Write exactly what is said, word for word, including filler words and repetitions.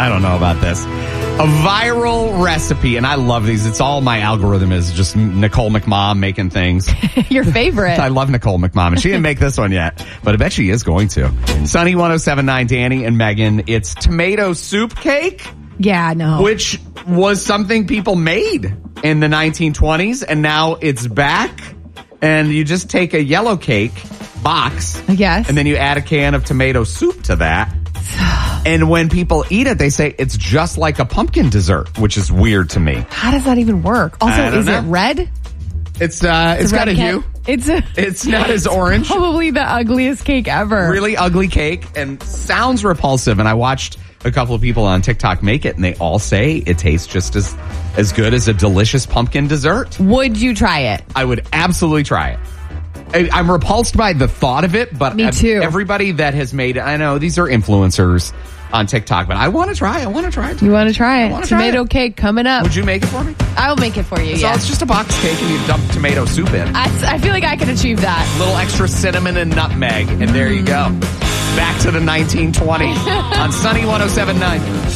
I don't know about this. A viral recipe, and I love these. It's all my algorithm is just Nicole McMahon making things. Your favorite. I love Nicole McMahon, and she didn't make this one yet, but I bet she is going to. Sunny one oh seven point nine, Danny and Megan. It's tomato soup cake. Yeah, no. Which was something people made in the nineteen twenties, and now it's back. And you just take a yellow cake box. Yes. And then you add a can of tomato soup to that. And when people eat it, they say it's just like a pumpkin dessert, which is weird to me. How does that even work? Also, I don't is know. it red? It's uh, it's, it's got a red hue. Cake. It's a, It's not as orange. Probably the ugliest cake ever. Really ugly cake and sounds repulsive. And I watched a couple of people on TikTok make it, and they all say it tastes just as as good as a delicious pumpkin dessert. Would you try it? I would absolutely try it. I, I'm repulsed by the thought of it, but Me too. Everybody that has made it, I know these are influencers on TikTok, but I want to try. I want to try it. You want to try it? Tomato it. cake coming up. Would you make it for me? I'll make it for you. So yeah. it's just a box cake, and you dump tomato soup in. I, I feel like I can achieve that. A little extra cinnamon and nutmeg, and there you go. Back to the nineteen twenties on Sunny one oh seven point nine.